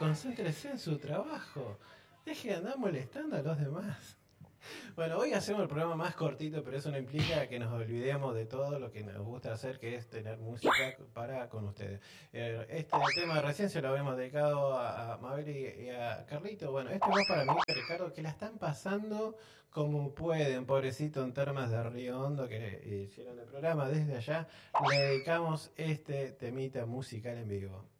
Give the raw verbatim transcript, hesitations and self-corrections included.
concéntrese en su trabajo. Deje de andar molestando a los demás. Bueno, hoy hacemos el programa más cortito, pero eso no implica que nos olvidemos de todo lo que nos gusta hacer, que es tener música para con ustedes. Eh, Este tema recién se lo habíamos dedicado a, a Mabel y, y a Carlito. Bueno, este va para mí, Ricardo, que la están pasando como pueden, pobrecito, en Termas de Río Hondo, que hicieron el programa desde allá. Le dedicamos este temita musical en vivo.